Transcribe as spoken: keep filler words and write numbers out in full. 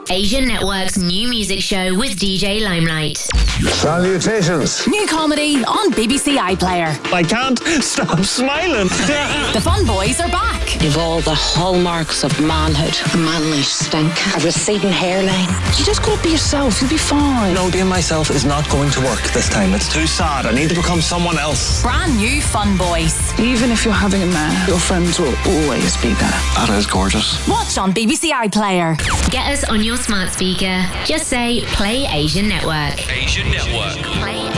Asian Network's new music show with D J Limelight. Salutations. New comedy on B B C iPlayer. I can't stop smiling. The Fun Boys are back. You've all the hallmarks of manhood. A manly stink. A receding hairline. You just gotta be yourself. You'll be fine. No, being myself is not going to work this time. It's too sad. I need to become someone else. Brand new Fun Boys. Even if you're having a man, your friends will always be there. That is gorgeous. Watch on B B C iPlayer. Get us on your smart speaker. Just say Play Asian Network. Asian Network. Play